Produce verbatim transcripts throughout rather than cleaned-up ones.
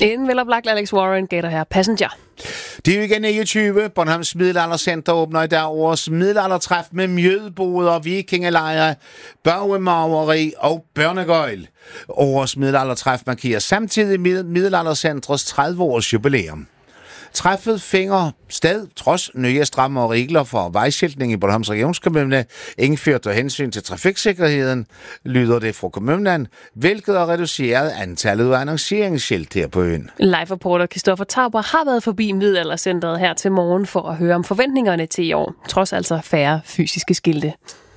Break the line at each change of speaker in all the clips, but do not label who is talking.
Inden vel oplagt Alex Warren gav der her Passenger.
Det er jo igen niogtyve. Bornholms Middelaldercenter åbner i dag årets middelaldertræf med mjødboder, vikingelejre, børgemageri og børnegøjl. Årets middelaldertræf markerer samtidig Middelaldercentrets tredive-års jubilæum. Træffet finger sted, trods nye stramme regler for vejskiltning i Bornholms Regionskommune, indført af hensyn til trafiksikkerheden, lyder det fra kommunen, hvilket har reduceret antallet af annonceringsskilt her på øen.
Live-reporter Christoffer Tauber har været forbi Middelaldercentret her til morgen for at høre om forventningerne til i år, trods altså færre fysiske skilte.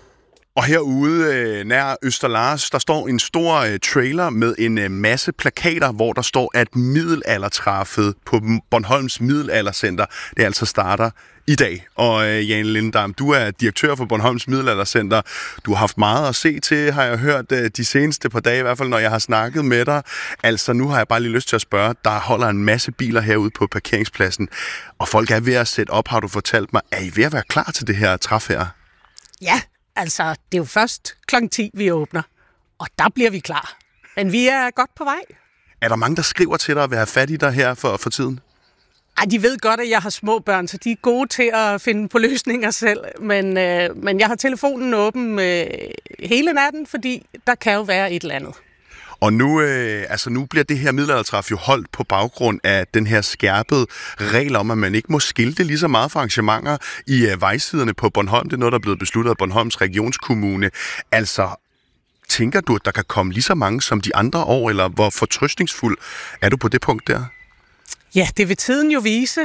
Og herude øh, nær Østerlars, der står en stor øh, trailer med en øh, masse plakater, hvor der står, at middelaldertræffet på Bornholms Middelaldercenter, det altså starter i dag. Og øh, Jane Lindam, du er direktør for Bornholms Middelaldercenter. Du har haft meget at se til, har jeg hørt øh, de seneste par dage, i hvert fald når jeg har snakket med dig. Altså nu har jeg bare lige lyst til at spørge, der holder en masse biler herude på parkeringspladsen, og folk er ved at sætte op, har du fortalt mig. Er I ved at være klar til det her træf her?
Ja. Altså, det er jo først klokken ti, vi åbner, og der bliver vi klar. Men vi er godt på vej.
Er der mange, der skriver til dig og vil have fat i dig her for, for tiden?
Ej, de ved godt, at jeg har små børn, så de er gode til at finde på løsninger selv. Men, øh, men jeg har telefonen åben øh, hele natten, fordi der kan jo være et eller andet.
Og nu, øh, altså nu bliver det her middelaldertræf jo holdt på baggrund af den her skærpede regel om, at man ikke må skilte lige så meget for arrangementer i øh, vejsiderne på Bornholm. Det er noget, der er blevet besluttet af Bornholms Regionskommune. Altså, tænker du, at der kan komme lige så mange som de andre år, eller hvor fortrøstningsfuld er du på det punkt der?
Ja, det vil tiden jo vise.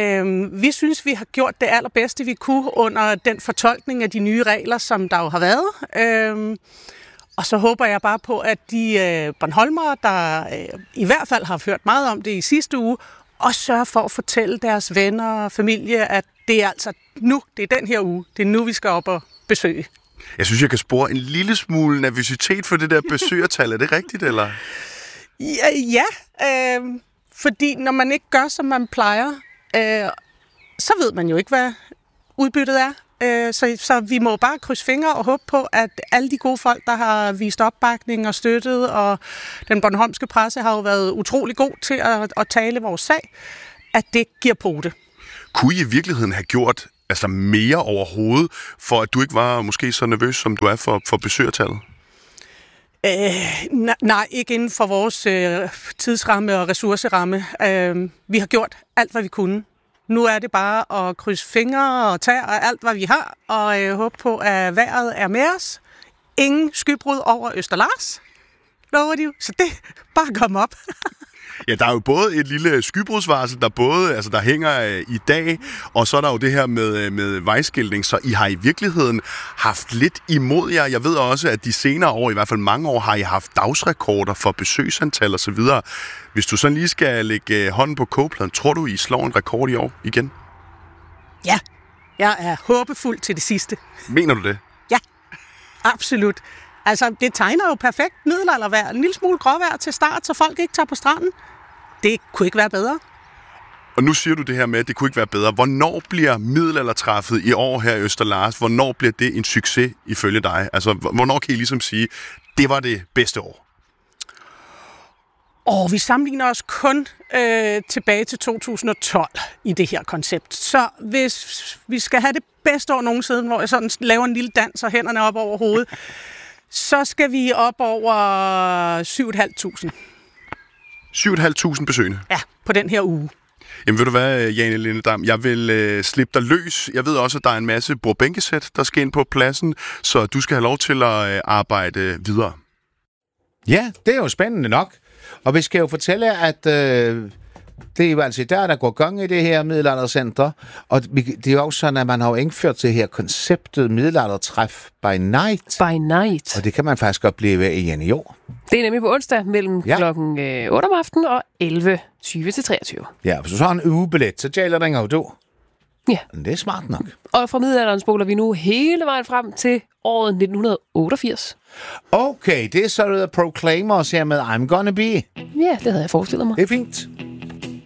Øh, vi synes, vi har gjort det allerbedste, vi kunne under den fortolkning af de nye regler, som der jo har været. Øh, Og så håber jeg bare på, at de øh, Bornholmere, der øh, i hvert fald har hørt meget om det i sidste uge, også sørger for at fortælle deres venner og familie, at det er altså nu, det er den her uge, det er nu, vi skal op og besøge.
Jeg synes, jeg kan spore en lille smule nervøsitet for det der besøgertal. Er det rigtigt, eller?
Ja, ja øh, fordi når man ikke gør, som man plejer, øh, så ved man jo ikke, hvad udbyttet er. Så, så vi må bare krydse fingre og håbe på, at alle de gode folk, der har vist opbakning og støttet, og den bornholmske presse har jo været utrolig god til at, at tale vores sag, at det giver pote.
Kunne I i virkeligheden have gjort altså mere overhovedet, for at du ikke var måske så nervøs, som du er for, for besøgertallet?
Øh, nej, ikke inden for vores øh, tidsramme og ressourceramme. Øh, vi har gjort alt, hvad vi kunne. Nu er det bare at krydse fingre og tage og alt, hvad vi har, og øh, håbe på, at vejret er med os. Ingen skybrud over Østerlars, lover de jo. Så det bare kom op.
Ja, der er jo både et lille skybrudsvarsel, der både altså der hænger øh, i dag, og så er der jo det her med, med vejskiltning, så I har i virkeligheden haft lidt imod jer. Jeg ved også, at de senere år, i hvert fald mange år, har I haft dagsrekorder for besøgsantal og så videre. Hvis du sådan lige skal lægge hånden på kogepladen, tror du, I slår en rekord i år igen?
Ja, jeg er håbefuld til det sidste.
Mener du det?
Ja, absolut. Altså, det tegner jo perfekt middelaldervejr. En lille smule gråvejr til start, så folk ikke tager på stranden. Det kunne ikke være bedre.
Og nu siger du det her med, at det kunne ikke være bedre. Hvornår bliver middelaldertræffet i år her i Østerlars? Hvornår bliver det en succes ifølge dig? Altså, hvornår kan I ligesom sige, det var det bedste år?
Og vi sammenligner os kun øh, tilbage til to tusind og tolv i det her koncept. Så hvis vi skal have det bedste år nogensinde, hvor jeg sådan laver en lille dans og hænderne op over hovedet, så skal vi op over syv tusind fem hundrede.
syv tusind fem hundrede besøgende?
Ja, på den her uge.
Jamen ved du hvad, Jane Lindedam, jeg vil øh, slippe dig løs. Jeg ved også, at der er en masse bordbænkesæt, der skal ind på pladsen, så du skal have lov til at øh, arbejde videre.
Ja, det er jo spændende nok. Og vi skal jo fortælle, at øh, det er jo altså der, der går gang i det her middelaldercenter. Og det er jo også sådan, at man har jo indført det her konceptet middelaldertræf by night.
By night.
Og det kan man faktisk opleve igen i år.
Det er nemlig på onsdag mellem ja. klokken otte om aftenen og elleve tyve til treogtyve.
Ja, hvis du så har en ugebillet, så gælder den jo du.
Ja.
Men det er smart nok.
Og fra middelalderen spoler vi nu hele vejen frem til året nitten otteogfirs.
Okay, det er så det Proclaimers her med I'm Gonna Be.
Ja, det havde jeg forestillet mig.
Det er fint.